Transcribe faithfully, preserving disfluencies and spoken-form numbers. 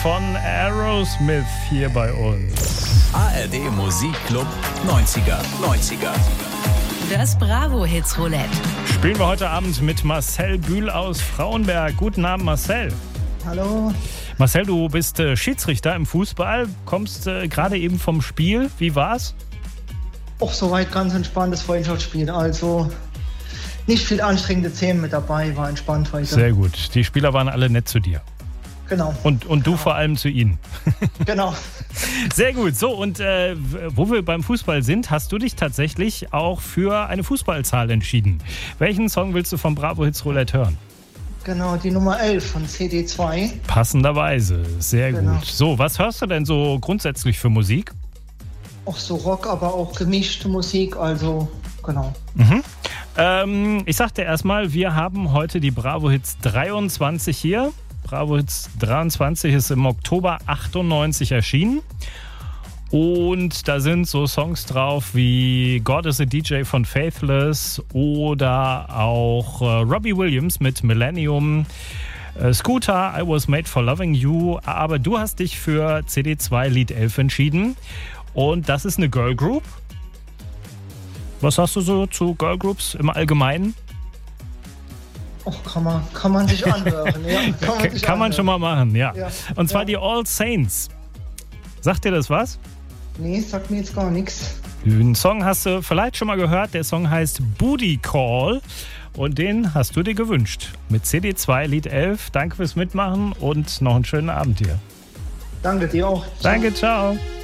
von Aerosmith hier bei uns. A R D Musikclub neunziger. neunziger. Das Bravo-Hits Roulette. Spielen wir heute Abend mit Marcel Bühl aus Frauenberg. Guten Abend, Marcel. Hallo. Marcel, du bist äh, Schiedsrichter im Fußball, kommst äh, gerade eben vom Spiel. Wie war's? Auch soweit ganz entspanntes Freundschaftsspiel. Also nicht viel anstrengende Themen mit dabei, war entspannt heute. Sehr gut. Die Spieler waren alle nett zu dir. Genau. Und, und du genau. vor allem zu ihnen. Genau. Sehr gut. So, und äh, wo wir beim Fußball sind, hast du dich tatsächlich auch für eine Fußballzahl entschieden. Welchen Song willst du vom Bravo Hits Roulette hören? Genau, die Nummer elf von C D zwei. Passenderweise. Sehr Genau. gut. So, was hörst du denn so grundsätzlich für Musik? Auch so Rock, aber auch gemischte Musik, also genau. Mhm. Ähm, ich sagte erstmal, wir haben heute die Bravo Hits dreiundzwanzig hier. Bravo Hits dreiundzwanzig ist im Oktober achtundneunzig erschienen. Und da sind so Songs drauf wie God is a D J von Faithless oder auch äh, Robbie Williams mit Millennium, äh, Scooter, I Was Made for Loving You. Aber du hast dich für C D zwei Lied elf entschieden. Und das ist eine Girl Group. Was hast du so zu Girl Groups im Allgemeinen? Och, kann man, kann man sich anhören. Ja, kann man, sich kann man anhören. schon mal machen, ja. Ja. Und zwar Ja. die All Saints. Sagt dir das was? Nee, sagt mir jetzt gar nichts. Den Song hast du vielleicht schon mal gehört. Der Song heißt Booty Call. Und den hast du dir gewünscht. Mit C D zwei Lied elf. Danke fürs Mitmachen und noch einen schönen Abend dir. Danke dir auch. Danke, ciao.